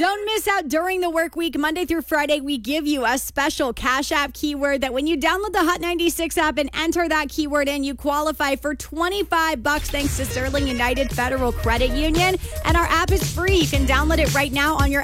Don't miss out during the work week. Monday through Friday, we give you a special Cash App keyword that when you download the Hot 96 app and enter that keyword in, you qualify for $25 thanks to Sterling United Federal Credit Union. And our app is free. You can download it right now on your